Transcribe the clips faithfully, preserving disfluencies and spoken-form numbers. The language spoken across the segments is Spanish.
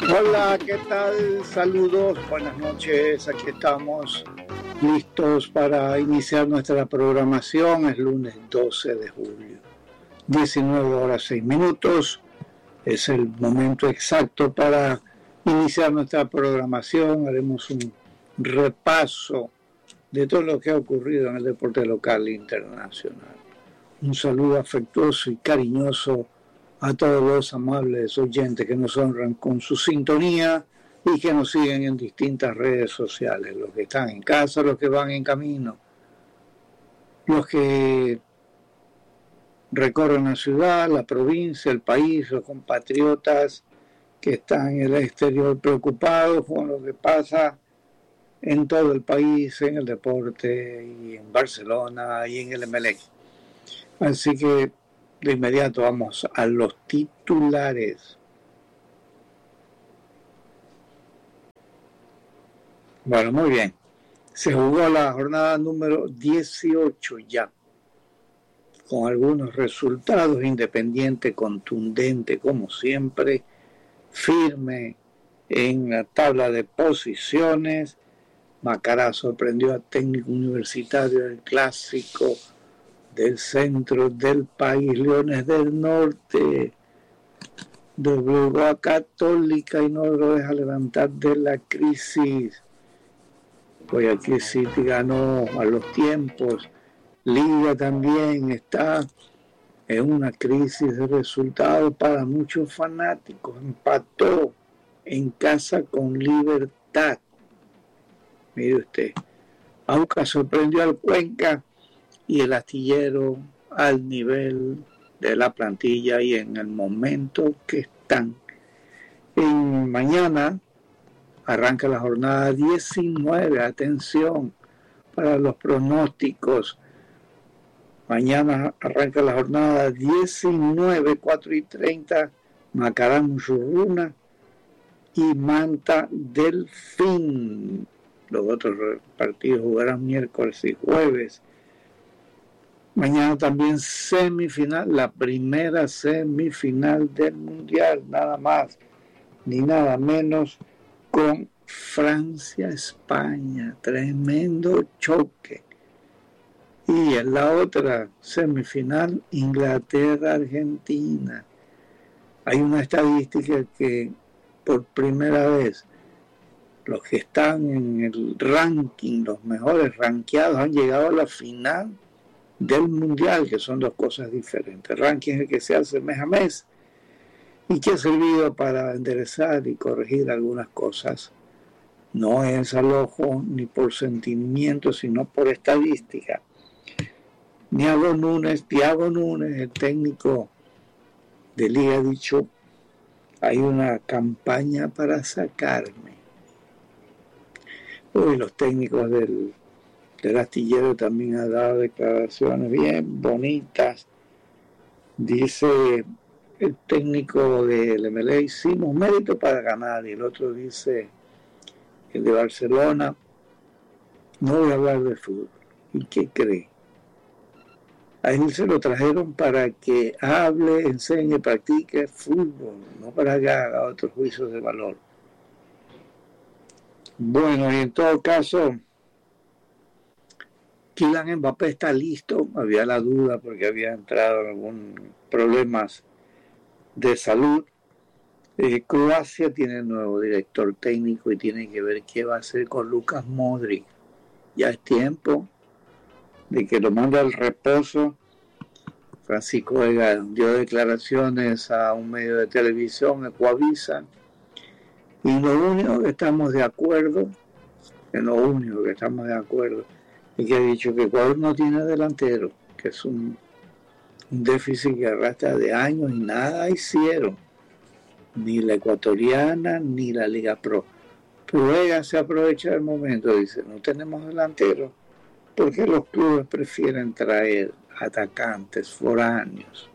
Hola, ¿qué tal? Saludos, buenas noches. Aquí estamos listos para iniciar nuestra programación. Es lunes doce de julio, diecinueve horas seis minutos. Es el momento exacto para iniciar nuestra programación. Haremos un repaso de todo lo que ha ocurrido en el deporte local e internacional. Un saludo afectuoso y cariñoso a todos los amables oyentes que nos honran con su sintonía y que nos siguen en distintas redes sociales, los que están en casa, los que van en camino, los que recorren la ciudad, la provincia, el país, los compatriotas que están en el exterior preocupados con lo que pasa en todo el país, en el deporte y en Barcelona y en el M L E. Así que de inmediato vamos a los titulares. Bueno, muy bien. Se jugó la jornada número dieciocho ya, con algunos resultados. Independiente contundente, como siempre, firme en la tabla de posiciones. Macará sorprendió a Técnico Universitario del Clásico del centro del país. Leones del Norte doblegó a Católica y no lo deja levantar de la crisis. Guayaquil City ganó a los tiempos. Liga también está en una crisis de resultados para muchos fanáticos. Empató en casa con Libertad. Mire usted, Aucas sorprendió al Cuenca y el Astillero al nivel de la plantilla y en el momento que están. En mañana arranca la jornada diecinueve, atención para los pronósticos. Mañana arranca la jornada diecinueve, cuatro y treinta, Macará Musurruna y Manta Delfín. Los otros partidos jugarán miércoles y jueves. Mañana también semifinal, la primera semifinal del Mundial, nada más ni nada menos, con Francia-España. Tremendo choque. Y en la otra semifinal, Inglaterra-Argentina. Hay una estadística que por primera vez los que están en el ranking, los mejores rankeados, han llegado a la final del Mundial, que son dos cosas diferentes. El ranking es el que se hace mes a mes y que ha servido para enderezar y corregir algunas cosas. No es al ojo ni por sentimiento, sino por estadística. Thiago Núñez, Thiago Núñez, el técnico de Liga, ha dicho: hay una campaña para sacarme. Hoy los técnicos del, del Astillero también han dado declaraciones bien bonitas. Dice el técnico del M L A: hicimos mérito para ganar. Y el otro dice, el de Barcelona: no voy a hablar de fútbol. ¿Y qué cree? A él se lo trajeron para que hable, enseñe, practique fútbol, no para que haga otros juicios de valor. Bueno, y en todo caso, Kylian Mbappé está listo. Había la duda porque había entrado en algunos problemas de salud. Eh, Croacia tiene nuevo director técnico y tiene que ver qué va a hacer con Lucas Modric. Ya es tiempo de que lo mande al reposo. Francisco Vega dio declaraciones a un medio de televisión, Ecuavisa, y lo único que estamos de acuerdo, en lo único que estamos de acuerdo, es que ha dicho que Ecuador no tiene delantero, que es un, un déficit que arrastra de años y nada hicieron, ni la ecuatoriana ni la Liga Pro. Pero Vega se aprovecha del momento, dice: no tenemos delantero, porque los clubes prefieren traer atacantes foráneos.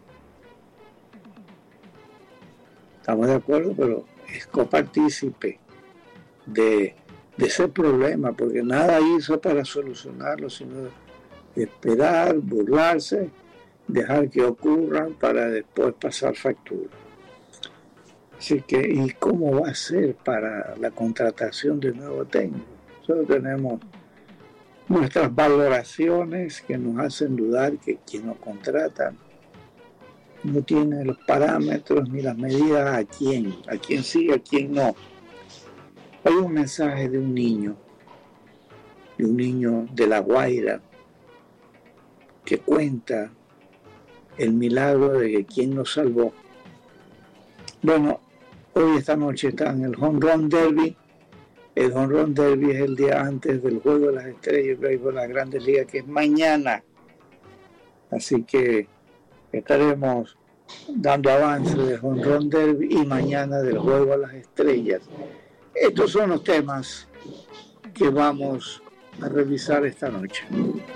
Estamos de acuerdo, pero es copartícipe de, de ese problema, porque nada hizo para solucionarlo, sino esperar, burlarse, dejar que ocurran para después pasar factura. Así que, ¿y cómo va a ser para la contratación de nuevo técnico? Nosotros tenemos nuestras valoraciones que nos hacen dudar que quien nos contrata no tiene los parámetros ni las medidas a quién, a quién sí, a quién no. Hay un mensaje de un niño, de un niño de La Guaira, que cuenta el milagro de que quien nos salvó. Bueno, hoy esta noche está en el Home Run Derby. El Home Run Derby es el día antes del Juego de las Estrellas y de las Grandes Ligas, que es mañana. Así que estaremos dando avance del Home Run Derby y mañana del Juego de las Estrellas. Estos son los temas que vamos a revisar esta noche.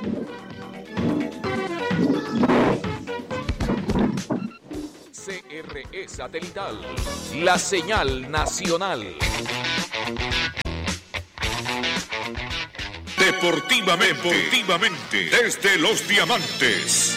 C R E Satelital, la señal nacional. Deportivamente, deportivamente, desde Los Diamantes,